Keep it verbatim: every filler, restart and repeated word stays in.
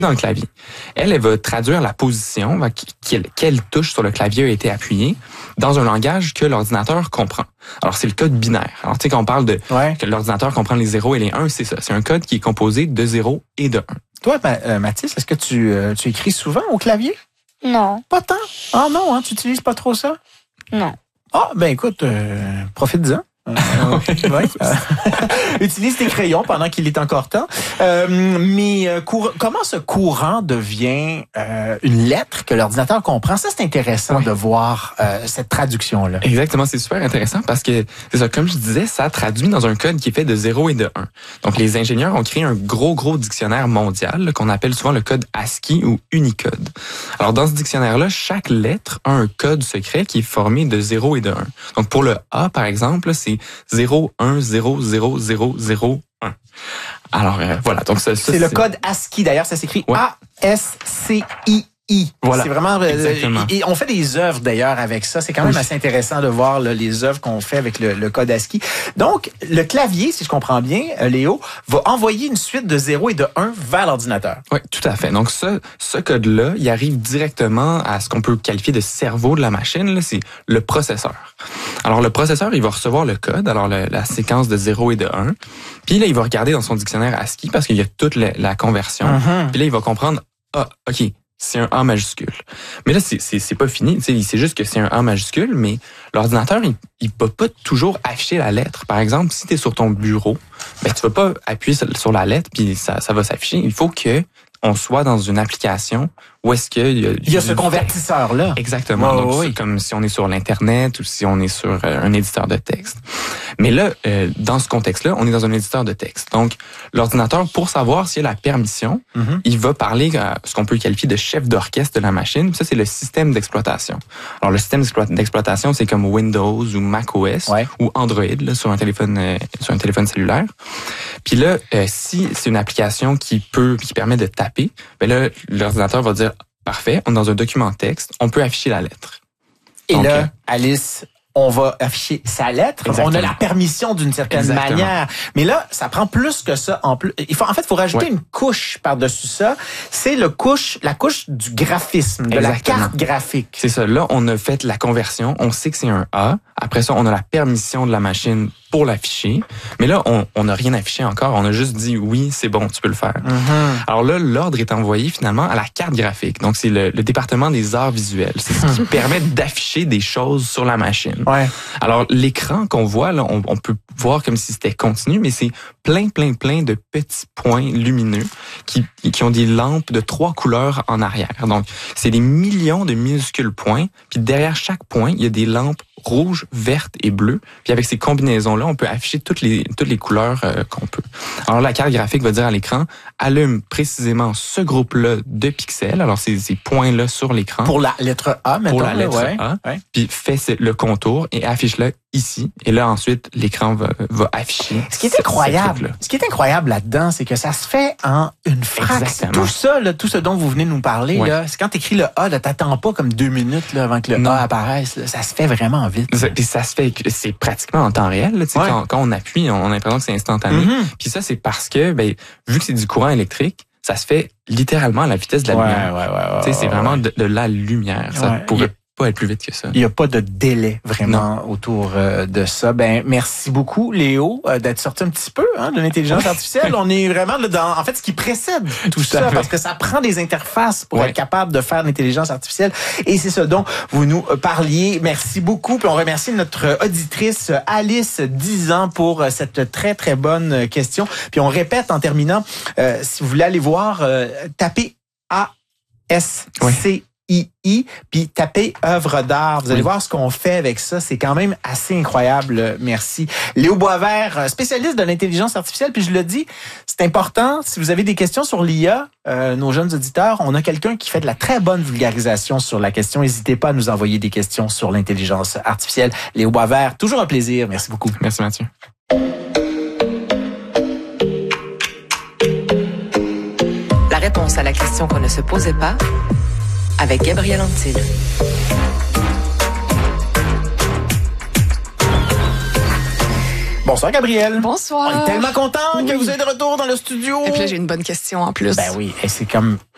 dans le clavier. Elle, elle va traduire la position, va, quelle, quelle touche sur le clavier a été appuyée dans un langage que l'ordinateur comprend. Alors, c'est le code binaire. Alors, tu sais, quand on parle de ouais. que l'ordinateur comprend les zéros et les uns, c'est ça. C'est un code qui est composé de zéro et de un. Toi, euh, Mathis, est-ce que tu, euh, tu écris souvent au clavier? Non. Pas tant? Ah non, hein, tu utilises pas trop ça? Non. Ah, ben écoute, euh, profite-en. Euh, ouais. euh, utilise tes crayons pendant qu'il est encore temps. Euh, mais euh, cour- comment ce courant devient euh, une lettre que l'ordinateur comprend? Ça, c'est intéressant oui. de voir euh, cette traduction-là. Exactement, c'est super intéressant parce que, c'est ça, comme je disais, ça traduit dans un code qui est fait de zéro et de un. Donc, les ingénieurs ont créé un gros, gros dictionnaire mondial là, qu'on appelle souvent le code ASCII ou Unicode. Alors, dans ce dictionnaire-là, chaque lettre a un code secret qui est formé de zéro et de un. Donc, pour le A, par exemple, c'est zéro un zéro zéro zéro zéro un. Alors, euh, voilà. Donc, ça, ça, c'est, c'est le code ASCII. D'ailleurs, ça s'écrit ouais. A S C I I. Voilà. C'est vraiment. Euh, et on fait des œuvres d'ailleurs avec ça. C'est quand même oui. assez intéressant de voir là, les œuvres qu'on fait avec le, le code ASCII. Donc, le clavier, si je comprends bien, Léo, va envoyer une suite de zéro et de un vers l'ordinateur. Oui, tout à fait. Donc, ce, ce code-là, il arrive directement à ce qu'on peut qualifier de cerveau de la machine. Là, c'est le processeur. Alors, le processeur, il va recevoir le code, alors le, la séquence de zéro et de un. Puis là, il va regarder dans son dictionnaire ASCII parce qu'il y a toute la, la conversion. Mm-hmm. Puis là, il va comprendre, ah, OK, c'est un A majuscule. Mais là, c'est, c'est, c'est pas fini. Tu sais, c'est juste que c'est un A majuscule, mais l'ordinateur, il, il peut pas toujours afficher la lettre. Par exemple, si tu es sur ton bureau, ben, tu vas pas appuyer sur la lettre puis ça, ça va s'afficher. Il faut que on soit dans une application où est-ce qu'il y a... Il y a ce convertisseur-là. Exactement. Oh, Donc, oui. c'est comme si on est sur l'Internet ou si on est sur euh, un éditeur de texte. Mais là, euh, dans ce contexte-là, on est dans un éditeur de texte. Donc, l'ordinateur, pour savoir s'il a la permission, mm-hmm. il va parler à ce qu'on peut qualifier de chef d'orchestre de la machine. Puis ça, c'est le système d'exploitation. Alors, le système d'exploitation, c'est comme Windows ou macOS ouais. ou Android là, sur un téléphone euh, sur un téléphone cellulaire. Puis là, euh, si c'est une application qui peut, qui permet de taper, ben là, l'ordinateur va dire parfait, on est dans un document texte, on peut afficher la lettre. Et Donc, là, euh, Alice, on va afficher sa lettre. Exactement. On a la permission d'une certaine Exactement. manière. Mais là, ça prend plus que ça. En plus, il faut, en fait, il faut rajouter ouais. une couche par-dessus ça. C'est le couche, la couche du graphisme, de Exactement. la carte graphique. C'est ça. Là, on a fait la conversion. On sait que c'est un A. Après ça, on a la permission de la machine pour l'afficher. Mais là, on n'a rien affiché encore. On a juste dit oui, c'est bon, tu peux le faire. Mm-hmm. Alors là, l'ordre est envoyé finalement à la carte graphique. Donc, c'est le, le département des arts visuels. C'est ce qui permet d'afficher des choses sur la machine. Ouais. Alors, l'écran qu'on voit, là, on, on peut voir comme si c'était continu, mais c'est plein, plein, plein de petits points lumineux qui, qui ont des lampes de trois couleurs en arrière. Donc, c'est des millions de minuscules points. Puis derrière chaque point, il y a des lampes rouges, vertes et bleues. Puis avec ces combinaisons-là, on peut afficher toutes les toutes les couleurs euh, qu'on peut. Alors la carte graphique va dire à l'écran, allume précisément ce groupe-là de pixels. Alors c'est ces points-là sur l'écran. Pour la lettre A, mettons. Pour la lettre ouais. A. Ouais. Puis fais le contour et affiche-le ici. Et là, ensuite, l'écran va, va afficher. Ce qui est incroyable, ce qui est incroyable là-dedans, c'est que ça se fait en une fraction. Tout ça, là, tout ce dont vous venez de nous parler, ouais. là, c'est quand tu écris le A, là, t'attends pas comme deux minutes là, avant que le non. A apparaisse. Là, ça se fait vraiment vite. Puis ça se fait, c'est pratiquement en temps réel. Là, ouais. quand, quand on appuie, on a l'impression que c'est instantané. Mm-hmm. Puis ça, c'est parce que, ben, vu que c'est du courant électrique, ça se fait littéralement à la vitesse de la ouais, lumière. Ouais, ouais, ouais, tu sais, c'est ouais, vraiment ouais. de, de la lumière. Ça ouais. pourrait pas être plus vite que ça. Il n'y a pas de délai vraiment non. autour euh, de ça. Ben merci beaucoup Léo euh, d'être sorti un petit peu hein, de l'intelligence artificielle. On est vraiment là, dans en fait ce qui précède tout, tout ça parce que ça prend des interfaces pour ouais. être capable de faire l'intelligence artificielle et c'est ce dont vous nous parliez. Merci beaucoup. Puis on remercie notre auditrice Alice dix ans pour cette très très bonne question. Puis on répète en terminant euh, si vous voulez aller voir euh, tapez A S C I I, puis tapez œuvre d'art. Vous allez oui. voir ce qu'on fait avec ça. C'est quand même assez incroyable. Merci. Léo Boisvert, spécialiste de l'intelligence artificielle. Puis je le dis, c'est important. Si vous avez des questions sur l'I A, euh, nos jeunes auditeurs, on a quelqu'un qui fait de la très bonne vulgarisation sur la question. N'hésitez pas à nous envoyer des questions sur l'intelligence artificielle. Léo Boisvert, toujours un plaisir. Merci beaucoup. Merci Mathieu. La réponse à la question qu'on ne se posait pas avec Gabriel Antil. Bonsoir Gabriel. Bonsoir. On est tellement content oui. que vous êtes de retour dans le studio. Et puis là, j'ai une bonne question en plus. Ben oui, et c'est comme